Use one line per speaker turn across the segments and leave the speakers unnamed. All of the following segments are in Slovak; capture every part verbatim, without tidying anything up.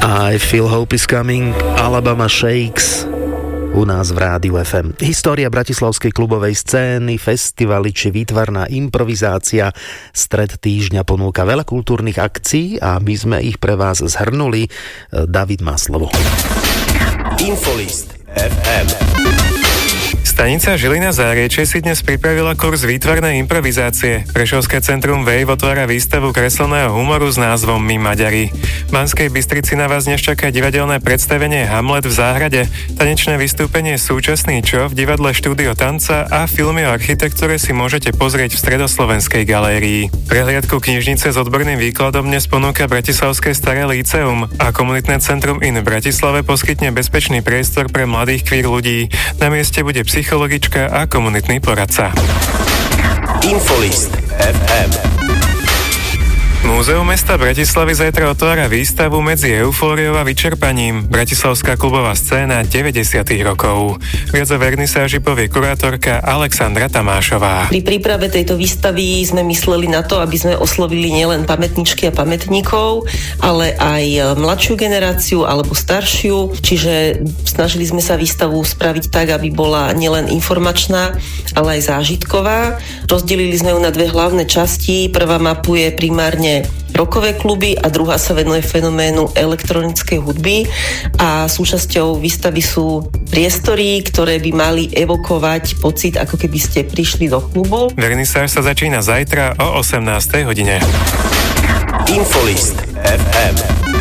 I Feel Hope is Coming, Alabama Shakes u nás v Rádiu ef em. História bratislavskej klubovej scény, festivaly či výtvarná improvizácia. Stred týždňa ponúka veľa kultúrnych akcií a my sme ich pre vás zhrnuli. David má slovo.
Infolist ef em.
Stanica Žilina Záriečie si dnes pripravila kurz výtvarnej improvizácie. Prešovské centrum Wave otvára výstavu kresleného humoru s názvom My Maďari. V Banskej Bystrici na vás dnes čaká divadelné predstavenie Hamlet v záhrade, tanečné vystúpenie Súčasný čo v divadle Štúdio tanca a filmy o architektúre si môžete pozrieť v Stredoslovenskej galérii. Prehliadku knižnice s odborným výkladom dnes ponúka Bratislavské staré líceum a komunitné centrum In v Bratislave poskytne bezpečný priestor pre mladých queer ľudí. Na mieste bude psych psychologička a komunitný poradca.
Infolist ef em.
Múzeum mesta Bratislavy zajtra otvára výstavu medzi eufóriou a vyčerpaním. Bratislavská klubová scéna deväťdesiatych rokov. Viac o vernisáži povie kurátorka Alexandra Tamášová.
Pri príprave tejto výstavy sme mysleli na to, aby sme oslovili nielen pamätničky a pamätníkov, ale aj mladšiu generáciu alebo staršiu. Čiže snažili sme sa výstavu spraviť tak, aby bola nielen informačná, ale aj zážitková. Rozdelili sme ju na dve hlavné časti. Prvá mapuje primárne rockové kluby a druhá sa venuje fenoménu elektronickej hudby a súčasťou výstavy sú priestory, ktoré by mali evokovať pocit, ako keby ste prišli do klubu.
Vernisáž sa začína zajtra o osemnástej hodine.
Infolist ef em.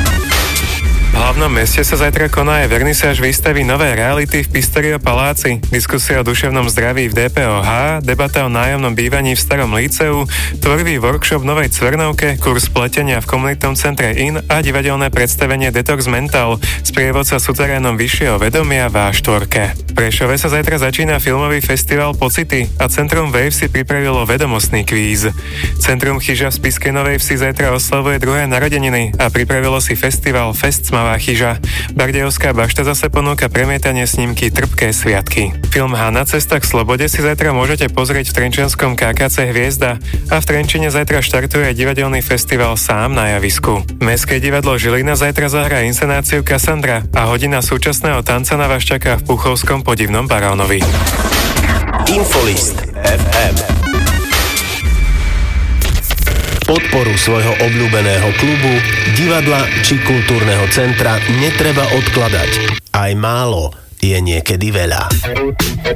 V hlavnom meste sa zajtra koná aj vernisáž výstavy Nové reality v Pistorio Paláci, diskusia o duševnom zdraví v dé pé ó há, debata o nájomnom bývaní v Starom líceu, tvorivý workshop Novej Cvernovke, kurz pletenia v komunitnom centre In a divadelné predstavenie Detox Mental, sprievodca suterénom vyššieho vedomia v á štyri. V Prešove sa zajtra začína filmový festival Pocity a Centrum Wave si pripravilo vedomostný kvíz. Centrum Chyža v Spišskej Novej Vsi zajtra oslavuje druhé narodeniny a pripravilo si festival Fest Tmavá chyža. Bardejovská bašta zase ponúka premietanie snímky Trpké sviatky. Film Hana cesta k slobode si zajtra môžete pozrieť v trenčianskom ká ká cé Hviezda a v Trenčine zajtra štartuje divadelný festival Sám na javisku. Mestské divadlo Žilina zajtra zahrá inscenáciu Kassandra a hodina súčasného tanca na vás čaká v Puchovskom podivnom Barónovi.
Infolist ef em. Podporu svojho obľúbeného klubu, divadla či kultúrneho centra netreba odkladať. Aj málo je niekedy veľa.